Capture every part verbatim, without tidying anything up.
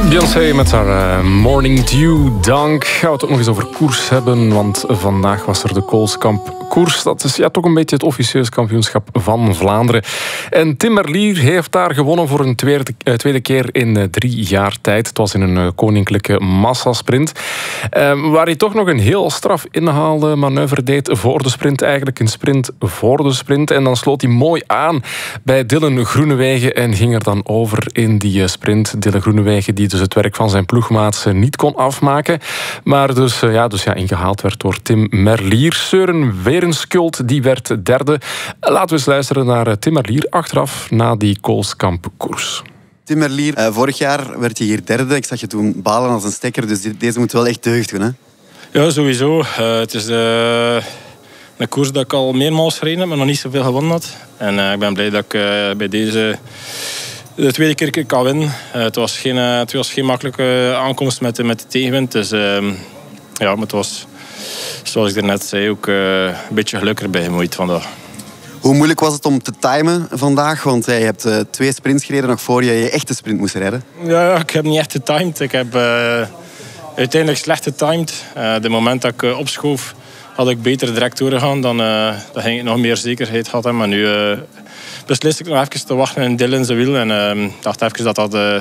Beyoncé met haar uh, Morning Dew, dank. Gaan we het ook nog eens over koers hebben, want vandaag was er de Koolskamp koers. Dat is ja, toch een beetje het officieus kampioenschap van Vlaanderen. En Tim Merlier heeft daar gewonnen voor een tweede, uh, tweede keer in uh, drie jaar tijd. Het was in een uh, koninklijke massasprint. Uh, waar hij toch nog een heel straf inhaalde manoeuvre deed voor de sprint. Eigenlijk een sprint voor de sprint. En dan sloot hij mooi aan bij Dylan Groenewegen en ging er dan over in die uh, sprint. Dylan Groenewegen die dus het werk van zijn ploegmaats uh, niet kon afmaken. Maar dus, uh, ja, dus ja, ingehaald werd door Tim Merlier. Søren Werenskuld, die werd derde. Laten we eens luisteren naar uh, Tim Merlier achteraf na die Koolskamp koers. Tim Merlier, uh, vorig jaar werd je hier derde. Ik zag je toen balen als een stekker, dus deze moet wel echt deugd doen, hè? Ja, sowieso. Uh, het is uh, een koers dat ik al meermaals gereden heb, maar nog niet zoveel gewonnen had. En uh, ik ben blij dat ik uh, bij deze de tweede keer kan winnen. Uh, het, was geen, uh, het was geen makkelijke aankomst met, met de tegenwind. Dus uh, ja, maar het was, zoals ik daarnet zei, ook uh, een beetje geluk erbij gemoeid vandaag. Hoe moeilijk was het om te timen vandaag? Want je hebt uh, twee sprints gereden nog voor je je echte sprint moest rijden. Ja, ik heb niet echt getimed. Ik heb uh, uiteindelijk slecht getimed. Uh, de moment dat ik uh, opschoof, had ik beter direct doorgegaan. Dan, uh, dan ging ik nog meer zekerheid gehad. Maar nu uh, besliste ik nog even te wachten in Dylan zijn wiel. En ik uh, dacht even dat dat uh,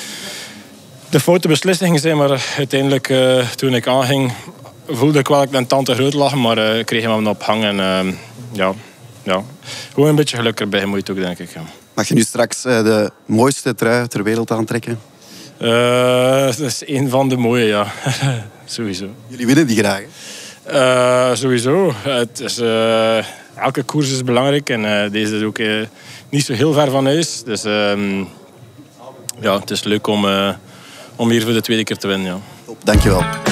de foute beslissing ging zijn. Maar uiteindelijk, uh, toen ik aanging, voelde ik wel dat ik een tand te groot lag. Maar uh, ik kreeg hem op hang. En uh, ja... Ja, gewoon een beetje geluk erbij gemoeid ook, denk ik. Ja. Mag je nu straks uh, de mooiste trui ter wereld aantrekken? Uh, dat is een van de mooie, ja. Sowieso. Jullie winnen die graag, uh, Sowieso. Het is, uh, elke koers is belangrijk en uh, deze is ook uh, niet zo heel ver van huis. Dus uh, ja, het is leuk om, uh, om hier voor de tweede keer te winnen. Ja. Top, dankjewel.